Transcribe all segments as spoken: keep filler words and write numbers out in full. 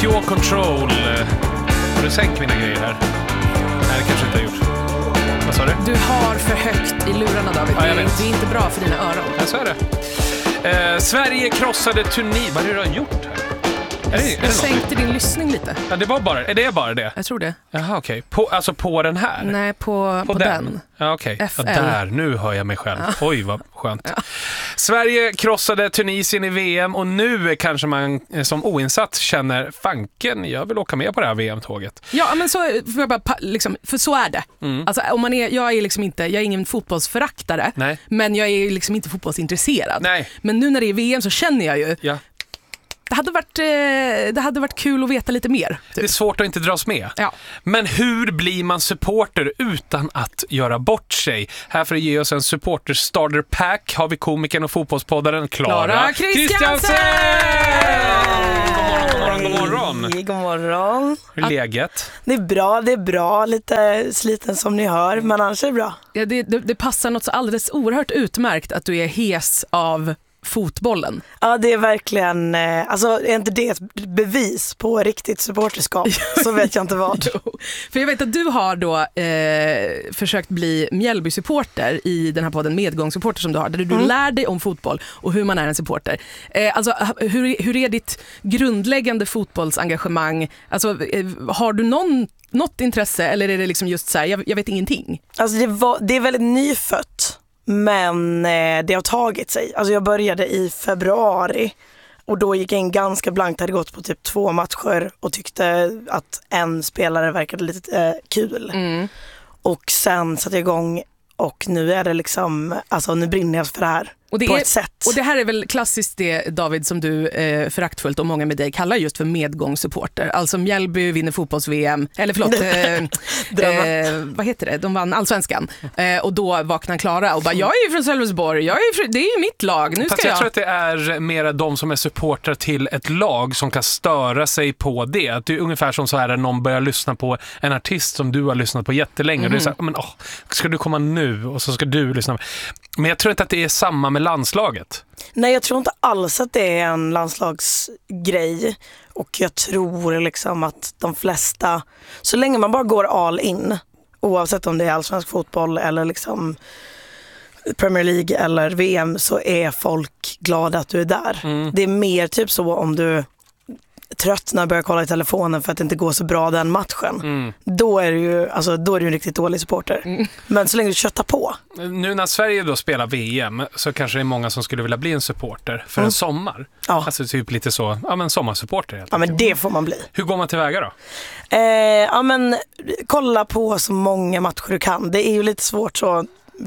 Pure Control. Har du sänkt mina grejer här? Nej, det kanske inte har gjort. Vad sa du? Du har för högt i lurarna, David. Ja, jag vet. Det är inte bra för dina öron. Ja, så är det. Eh, Sverige krossade Tunisien. Vad är det du har gjort här? Är det, är det jag sänkte din lyssning lite. Ja, det var bara, är det bara det? Jag tror det. Jaha, okej. Okay. På, alltså på den här? Nej, på, på, på den. den. Ja, okej. Okay. Ja, där, nu hör jag mig själv. Ja. Oj, vad skönt. Ja. Sverige krossade Tunisien i V M och nu kanske man som oinsatt känner fanken, jag vill åka med på det här V M-tåget. Ja, men så, för, jag bara, liksom, för så är det. Mm. Alltså, om man är, jag, är liksom inte, jag är ingen fotbollsföraktare, Nej. men jag är liksom inte fotbollsintresserad. Nej. Men nu när det är V M så känner jag ju... Ja. Det hade, varit, det hade varit kul att veta lite mer. Typ. Det är svårt att inte dras med. Ja. Men hur blir man supporter utan att göra bort sig? Här för att ge oss en supporter starter pack har vi komikern och fotbollspoddaren Clara Kristiansen! God morgon, god morgon. Hej, god morgon. Hur är läget? Det är bra, det är bra. Lite sliten som ni hör, men annars är det bra. Ja, det, det, det passar något så alldeles oerhört utmärkt att du är hes av fotbollen. Ja, det är verkligen, alltså är inte det ett bevis på riktigt supporterskap så vet jag inte vad. För jag vet att du har då eh, försökt bli Mjällby-supporter i den här podden Medgångssupporter som du har, där du mm. lär dig om fotboll och hur man är en supporter. Eh, alltså, hur, hur är ditt grundläggande fotbollsengagemang? Alltså, eh, har du någon, något intresse eller är det liksom just så här, jag, jag vet ingenting? Alltså det, var, det är väldigt nyfött. Men eh, det har tagit sig. Alltså jag började i februari och då gick jag in ganska blankt. Jag hade gått på typ två matcher och tyckte att en spelare verkade lite eh, kul. Mm. Och sen satte jag igång och nu är det liksom, alltså nu brinner jag för det här. Och det, på är, ett sätt. Och det här är väl klassiskt det, David, som du eh, föraktfullt och många med dig kallar just för medgångssupporter. Alltså Mjällby vinner fotbolls-V M, eller förlåt, eh, eh, vad heter det? De vann allsvenskan. Eh, och då vaknar Clara och bara, jag är ju från Sölvesborg, jag är fr- det är ju mitt lag, nu ska Fast jag... jag tror att det är mer de som är supportrar till ett lag som kan störa sig på det. Det är ungefär som så här när någon börjar lyssna på en artist som du har lyssnat på jättelänge. Mm. Och det är så här, men åh, ska du komma nu och så ska du lyssna. Men jag tror inte att det är samma med landslaget. Nej, jag tror inte alls att det är en landslagsgrej. Och jag tror liksom att de flesta, så länge man bara går all in, oavsett om det är allsvensk fotboll eller liksom Premier League eller V M, så är folk glada att du är där. Mm. Det är mer typ så om du trött när jag börjar kolla i telefonen för att det inte går så bra den matchen. Mm. Då är du ju, alltså, då är du en riktigt dålig supporter. Mm. Men så länge du köttar på. Nu när Sverige då spelar V M så kanske det är många som skulle vilja bli en supporter för mm. en sommar. Ja. Alltså typ lite så, ja men sommarsupporter helt Ja men det får man bli. Hur går man tillväga då? Eh, ja men kolla på så många matcher du kan. Det är ju lite svårt så,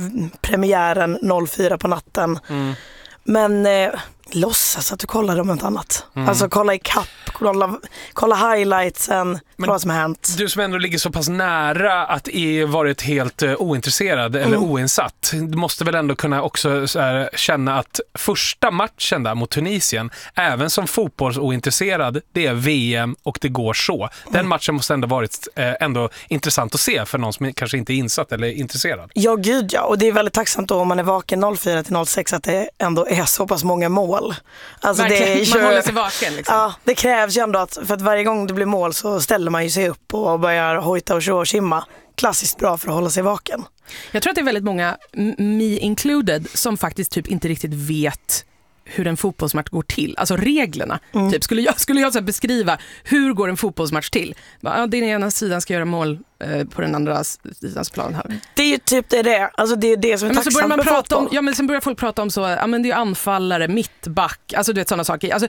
premiären noll fyra på natten. Mm. Men eh, låtsas att du kollar om något annat. Mm. Alltså kolla i kapp, kolla, kolla highlightsen, kolla Men vad som har hänt. Du som ändå ligger så pass nära att är varit helt uh, ointresserad eller mm. oinsatt. Du måste väl ändå kunna också så här, känna att första matchen där mot Tunisien, även som fotbollsointresserad, det är V M och det går så. Den mm. matchen måste ändå varit uh, ändå intressant att se för någon som kanske inte är insatt eller intresserad. Ja gud ja, och det är väldigt tacksamt då om man är vaken noll fyra till noll sex att det ändå är så pass många mål. Alltså det är ju, man håller sig vaken liksom. Ja, det krävs ju ändå att, för att varje gång det blir mål så ställer man ju sig upp och börjar hojta och tjå och simma. Klassiskt bra för att hålla sig vaken. Jag tror att det är väldigt många, me included, som faktiskt typ inte riktigt vet hur en fotbollsmatch går till. Alltså reglerna. Mm. Typ, skulle jag, skulle jag så här beskriva hur går en fotbollsmatch till? Ja, den ena sidan ska göra mål eh, på den andra sidans plan här. Det är ju typ det det. Alltså det är det som är men tacksamt så börjar man med prata fotboll. om, ja, men sen börjar folk prata om så, ja men det är anfallare, mittback, alltså du vet sådana saker. Alltså,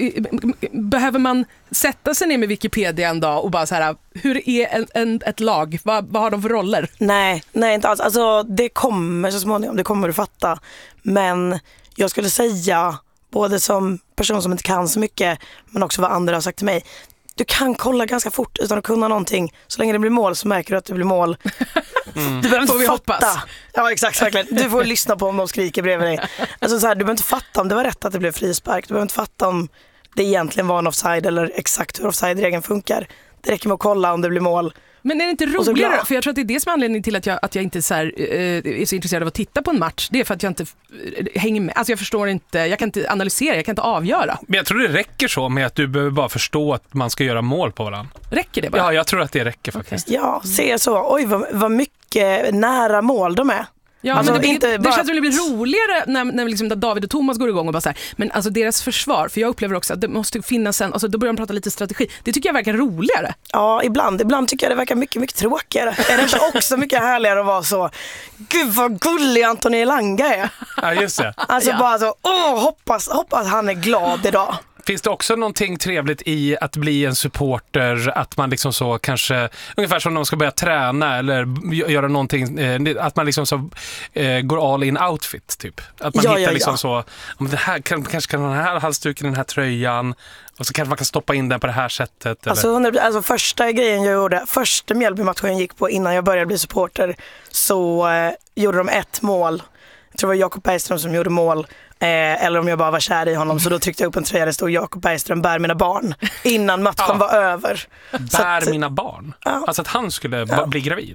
behöver man sätta sig ner med Wikipedia en dag och bara så här, hur är en, en, ett lag? Vad, vad har de för roller? Nej, nej inte alls. Alltså det kommer så småningom, det kommer du fatta. Men jag skulle säga, både som person som inte kan så mycket, men också vad andra har sagt till mig, du kan kolla ganska fort utan att kunna någonting. Så länge det blir mål så märker du att det blir mål. Mm. Du behöver inte fatta. Hoppas. Ja, exakt, verkligen. Du får lyssna på om de skriker bredvid dig. Alltså så här, du behöver inte fatta om det var rätt att det blev frispark. Du behöver inte fatta om det egentligen var en offside eller exakt hur offside-regeln funkar. Det räcker med att kolla om det blir mål Men är det inte roligare? För jag tror att det är det som är anledningen till att jag, att jag inte så här, eh, är så intresserad av att titta på en match. Det är för att jag inte eh, hänger med. Alltså jag förstår inte, jag kan inte analysera, jag kan inte avgöra. Men jag tror det räcker så med att du behöver bara förstå att man ska göra mål på varandra. Räcker det bara? Ja, jag tror att det räcker faktiskt. Okay. Ja, se så. Oj, vad, vad mycket nära mål de är. Ja, alltså, men det, inte det, bara... det känns som det blir roligare när, när liksom David och Thomas går igång och bara så här, men alltså deras försvar, för jag upplever också att det måste finnas en, alltså då börjar de prata lite strategi. Det tycker jag verkar roligare. Ja, ibland. Ibland tycker jag det verkar mycket, mycket tråkigare. Är det inte också mycket härligare att vara så, gud vad gullig Anthony Elanga är. Ja, just det. Alltså ja. bara så, åh, hoppas, hoppas han är glad idag. Finns det också någonting trevligt i att bli en supporter, att man liksom så kanske, ungefär som när man ska börja träna eller göra någonting, eh, att man liksom så eh, går all in outfit typ. Att man ja, hittar ja, liksom ja. så, om det här, kanske kan den här halsduken, den här tröjan, och så kanske man kan stoppa in den på det här sättet. Eller? Alltså, alltså första grejen jag gjorde, första Mjällby-matchen jag gick på innan jag började bli supporter, så eh, gjorde de ett mål. Jag tror det var Jakob Bergström som gjorde mål. Eh, eller om jag bara var kär i honom, så då tryckte jag upp en tröja där det stod Jakob Bergström bär mina barn innan matchen ja. var över. Bär att, mina barn? Ja. Alltså att han skulle ja. bli gravid?